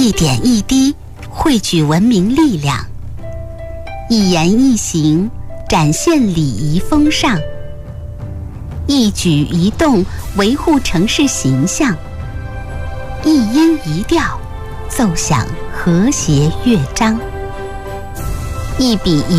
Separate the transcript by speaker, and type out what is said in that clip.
Speaker 1: 一点一滴汇聚文明力量，一言一行展现礼仪风尚，一举一动维护城市形象，一音一调奏响和谐乐章，一笔一